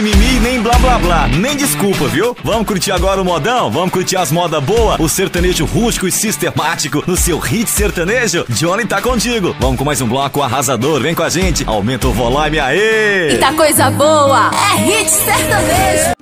Mimi, nem blá blá blá, nem desculpa, viu? Vamos curtir agora o modão? Vamos curtir as modas boas? O sertanejo rústico e sistemático no seu hit sertanejo? Johnny tá contigo. Vamos com mais um bloco arrasador, vem com a gente. Aumenta o volume, aê! Eita coisa boa, é hit sertanejo.